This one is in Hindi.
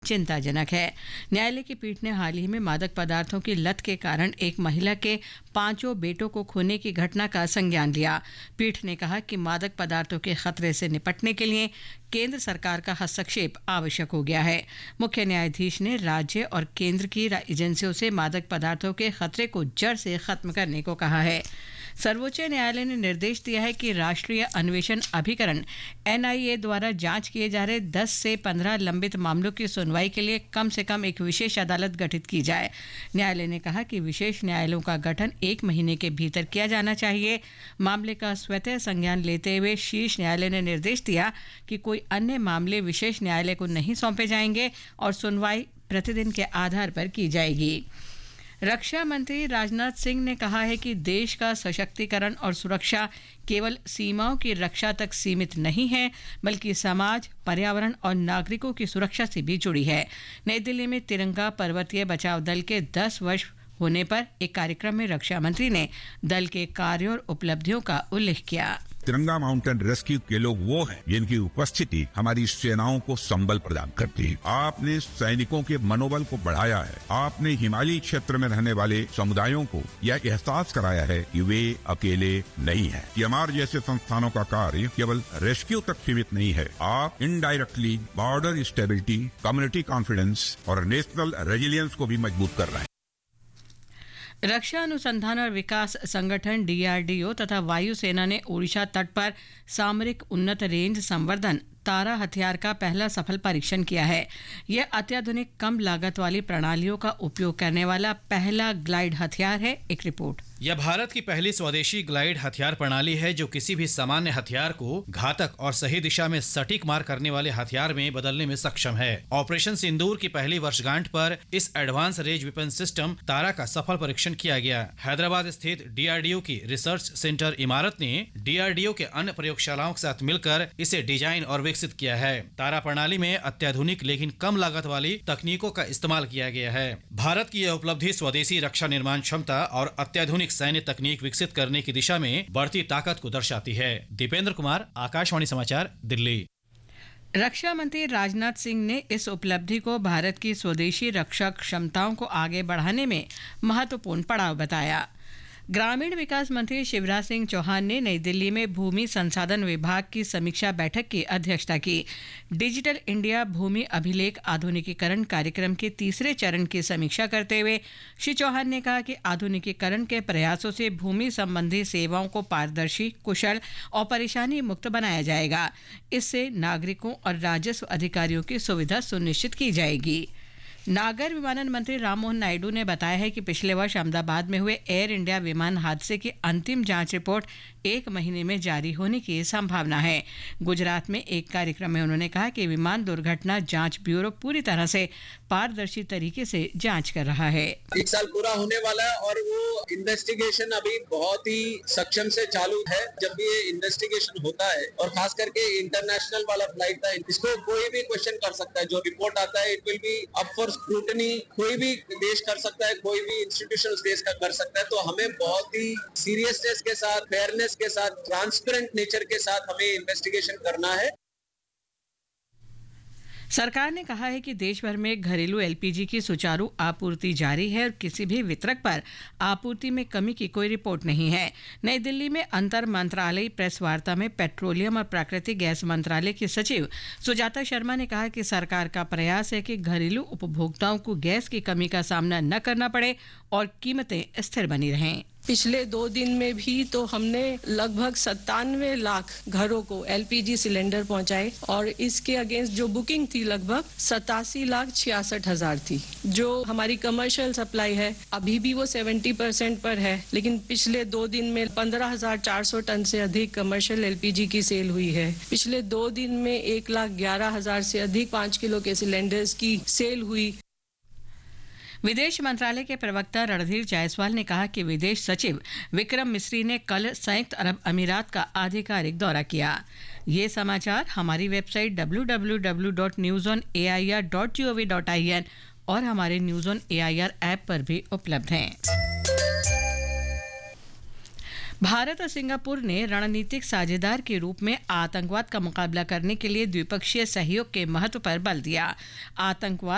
चिंताजनक है। न्यायालय की पीठ ने हाल ही में मादक पदार्थों की लत के कारण एक महिला के 5 बेटों को खोने की घटना का संज्ञान लिया। पीठ ने कहा कि मादक पदार्थों के खतरे से निपटने के लिए केंद्र सरकार का हस्तक्षेप आवश्यक हो गया है। मुख्य न्यायाधीश ने राज्य और केंद्र की एजेंसियों से मादक पदार्थों के खतरे को जड़ से खत्म करने को कहा है। सर्वोच्च न्यायालय ने निर्देश दिया है कि राष्ट्रीय अन्वेषण अभिकरण NIA द्वारा जांच किए जा रहे 10 से 15 लंबित मामलों की सुनवाई के लिए कम से कम एक विशेष अदालत गठित की जाए। न्यायालय ने कहा कि विशेष न्यायालयों का गठन 1 महीने के भीतर किया जाना चाहिए। मामले का स्वतः संज्ञान लेते हुए शीर्ष न्यायालय ने निर्देश दिया कि कोई अन्य मामले विशेष न्यायालय को नहीं सौंपे जाएंगे और सुनवाई प्रतिदिन के आधार पर की जाएगी। रक्षा मंत्री राजनाथ सिंह ने कहा है कि देश का सशक्तिकरण और सुरक्षा केवल सीमाओं की रक्षा तक सीमित नहीं है, बल्कि समाज, पर्यावरण और नागरिकों की सुरक्षा से भी जुड़ी है। नई दिल्ली में तिरंगा पर्वतीय बचाव दल के 10 वर्ष होने पर एक कार्यक्रम में रक्षा मंत्री ने दल के कार्यों और उपलब्धियों का उल्लेख किया। तिरंगा माउंटेन रेस्क्यू के लोग वो हैं जिनकी उपस्थिति हमारी सेनाओं को संबल प्रदान करती है। आपने सैनिकों के मनोबल को बढ़ाया है। आपने हिमालयी क्षेत्र में रहने वाले समुदायों को यह एहसास कराया है कि वे अकेले नहीं हैं। कि हमारे जैसे संस्थानों का कार्य केवल रेस्क्यू तक सीमित नहीं है। आप indirectly border stability, community confidence और नेशनल रेजिलियंस को भी मजबूत कर रहे हैं। रक्षा अनुसंधान और विकास संगठन DRDO तथा वायुसेना ने ओडिशा तट पर सामरिक उन्नत रेंज संवर्धन तारा हथियार का पहला सफल परीक्षण किया है। यह अत्याधुनिक कम लागत वाली प्रणालियों का उपयोग करने वाला पहला ग्लाइड हथियार है। एक रिपोर्ट। यह भारत की पहली स्वदेशी ग्लाइड हथियार प्रणाली है जो किसी भी सामान्य हथियार को घातक और सही दिशा में सटीक मार करने वाले हथियार में बदलने में सक्षम है। ऑपरेशन सिंदूर की पहली वर्षगांठ पर इस एडवांस रेंज वेपन सिस्टम तारा का सफल परीक्षण किया गया। हैदराबाद स्थित DRDO की रिसर्च सेंटर इमारत ने DRDO के अन्य प्रयोगशालाओं के साथ मिलकर इसे डिजाइन और विकसित किया है। तारा प्रणाली में अत्याधुनिक लेकिन कम लागत वाली तकनीकों का इस्तेमाल किया गया है। भारत की यह उपलब्धि स्वदेशी रक्षा निर्माण क्षमता और अत्याधुनिक सैन्य तकनीक विकसित करने की दिशा में बढ़ती ताकत को दर्शाती है। दीपेंद्र कुमार, आकाशवाणी समाचार, दिल्ली। रक्षा मंत्री राजनाथ सिंह ने इस उपलब्धि को भारत की स्वदेशी रक्षा क्षमताओं को आगे बढ़ाने में महत्वपूर्ण पड़ाव बताया। ग्रामीण विकास मंत्री शिवराज सिंह चौहान ने नई दिल्ली में भूमि संसाधन विभाग की समीक्षा बैठक की अध्यक्षता की। डिजिटल इंडिया भूमि अभिलेख आधुनिकीकरण कार्यक्रम के तीसरे चरण की समीक्षा करते हुए श्री चौहान ने कहा कि आधुनिकीकरण के प्रयासों से भूमि संबंधी सेवाओं को पारदर्शी, कुशल और परेशानी मुक्त बनाया जाएगा। इससे नागरिकों और राजस्व अधिकारियों की सुविधा सुनिश्चित की जाएगी। नागर विमानन मंत्री राममोहन नायडू ने बताया है कि पिछले वर्ष अहमदाबाद में हुए एयर इंडिया विमान हादसे की अंतिम जांच रिपोर्ट 1 महीने में जारी होने की संभावना है। गुजरात में एक कार्यक्रम में उन्होंने कहा कि विमान दुर्घटना जांच ब्यूरो पूरी तरह से पारदर्शी तरीके से जांच कर रहा है। 1 साल पूरा होने वाला है और वो इन्वेस्टिगेशन अभी बहुत ही सक्षम से चालू है। जब भी ये इन्वेस्टिगेशन होता है और खास करके इंटरनेशनल वाला फ्लाइट था, इसको कोई भी क्वेश्चन कर सकता है। जो रिपोर्ट आता है it will be up for scrutiny. कोई भी देश कर सकता है, कोई भी इंस्टीट्यूशन देश का कर सकता है। तो हमें बहुत ही सीरियसनेस के साथ, फेयरनेस के साथ, ट्रांसपेरेंट नेचर के साथ हमें इन्वेस्टिगेशन करना है। सरकार ने कहा है कि देश भर में घरेलू LPG की सुचारू आपूर्ति जारी है और किसी भी वितरक पर आपूर्ति में कमी की कोई रिपोर्ट नहीं है। नई दिल्ली में अंतर मंत्रालयी प्रेस वार्ता में पेट्रोलियम और प्राकृतिक गैस मंत्रालय की सचिव सुजाता शर्मा ने कहा कि सरकार का प्रयास है कि घरेलू उपभोक्ताओं को गैस की कमी का सामना न करना पड़े और कीमतें स्थिर बनी रहें। पिछले 2 दिन में भी तो हमने लगभग 97 लाख घरों को LPG सिलेंडर पहुंचाए और इसके अगेंस्ट जो बुकिंग थी लगभग 87,66,000 थी। जो हमारी कमर्शियल सप्लाई है अभी भी वो 70% पर है, लेकिन पिछले 2 दिन में 15,400 टन से अधिक कमर्शियल LPG की सेल हुई है। पिछले 2 दिन में 1,11,000 से अधिक 5 किलो के सिलेंडर्स की सेल हुई। विदेश मंत्रालय के प्रवक्ता रणधीर जायसवाल ने कहा कि विदेश सचिव विक्रम मिस्री ने कल संयुक्त अरब अमीरात का आधिकारिक दौरा किया। ये समाचार हमारी वेबसाइट www.newsonair.gov.in और हमारे न्यूज़ ऑन AIR ऐप पर भी उपलब्ध हैं। भारत और सिंगापुर ने रणनीतिक साझेदार के रूप में आतंकवाद का मुकाबला करने के लिए द्विपक्षीय सहयोग के महत्व पर बल दिया। आतंकवाद